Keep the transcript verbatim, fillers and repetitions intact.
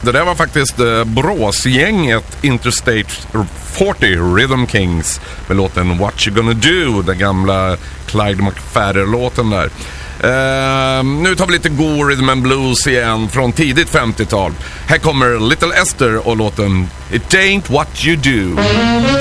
Det där var faktiskt eh, Bråsgänget Interstate fyrtio Rhythm Kings med låten What You Gonna Do, den gamla Clyde McFadder-låten där. Uh, nu tar vi lite god rhythm and blues igen från tidigt femtiotal. Här kommer Little Esther och låten It Ain't What You Do.